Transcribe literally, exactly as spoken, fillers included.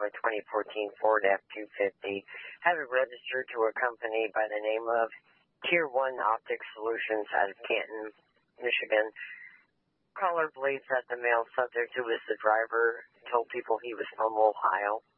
to a twenty fourteen Ford F two fifty. Have it registered to a company by the name of Tier one Optic Solutions out of Canton, Michigan. Caller believes that the male subject, who was the driver, told people he was from Ohio.